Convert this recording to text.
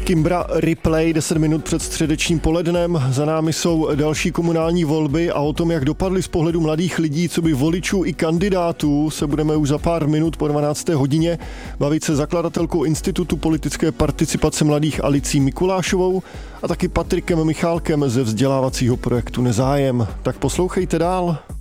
Kimbra Ripley, 10 minut před středečním polednem. Za námi jsou další komunální volby a o tom, jak dopadly z pohledu mladých lidí, co by voličů i kandidátů, se budeme už za pár minut po 12. hodině bavit se zakladatelkou Institutu politické participace mladých Alicí Mikulášovou a taky Patrikem Michálkem ze vzdělávacího projektu Nezájem. Tak poslouchejte dál.